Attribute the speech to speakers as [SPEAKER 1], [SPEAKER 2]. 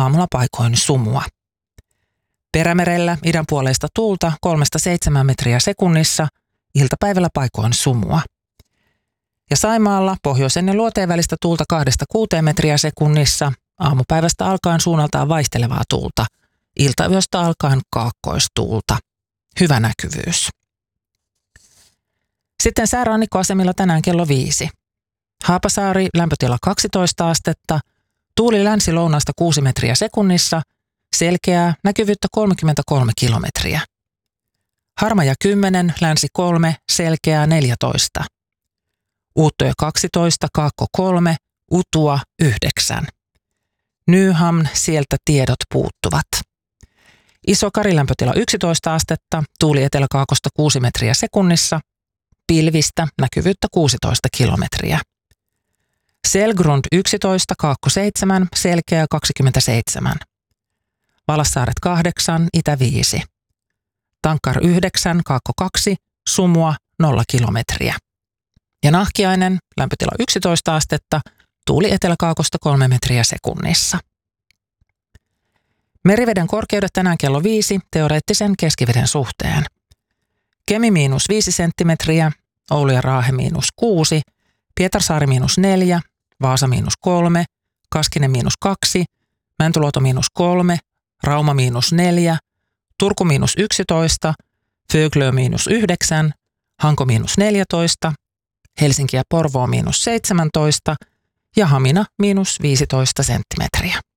[SPEAKER 1] aamulla paikoin sumua. Perämerellä idänpuoleista tuulta 3-7 metriä sekunnissa, iltapäivällä paikoin sumua. Ja Saimaalla pohjoisen ja luoteen välistä tuulta 2-6 metriä sekunnissa, aamupäivästä alkaen suunnaltaan vaihtelevaa tuulta, iltayöstä alkaen kaakkoistuulta. Hyvä näkyvyys. Sitten säärannikkoasemilla tänään kello 5. Haapasaari, lämpötila 12 astetta, tuuli länsi-lounaasta 6 metriä sekunnissa, selkeää, näkyvyyttä 33 kilometriä. Harmaja 10, länsi 3, selkeää 14. Uuttöö 12, Kaakko 3, Utua 9. Nyham, sieltä tiedot puuttuvat. Iso-Kari lämpötila 11 astetta, tuuli eteläkaakosta 6 metriä sekunnissa, pilvistä, näkyvyyttä 16 kilometriä. Selgrund 11, Kaakko 7, selkeää 27. Valassaaret 8, itä 5. Tankkar 9, Kaakko 2, sumua 0 kilometriä. Ja Nahkiainen, lämpötila 11 astetta, tuuli eteläkaakosta 3 metriä sekunnissa. Meriveden korkeudet tänään kello 5 teoreettisen keskiveden suhteen. Kemi -5 senttimetriä, Oulu ja Raahe -6, Pietarsaari -4, Vaasa -3, Kaskinen -2, Mäntyluoto -3, Rauma -4, Turku -11, Föglö -9, Hanko -14, Helsinki ja Porvoo -17 ja Hamina -15 senttimetriä.